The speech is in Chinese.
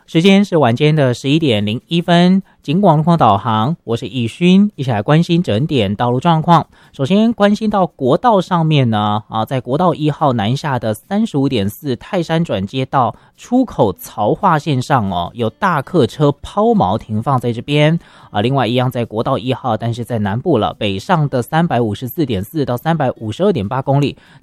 时间是晚间的11:01，警广路况导航，我是易勋，一起来关心整点道路状况。首先关心到国道上面呢，在国道1号南下的35.4泰山转接道出口槽化线上有大客车抛锚停放在这边另外一样在国道1号，但是在南部了，北上的354.4到352.8公里，